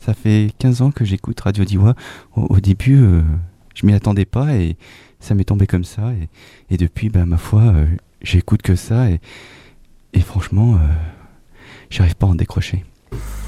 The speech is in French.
ça fait 15 ans que j'écoute Radio Diwa. Au début, je m'y attendais pas et ça m'est tombé comme ça. Et depuis, ma foi, j'écoute que ça et franchement, j'arrive pas à en décrocher.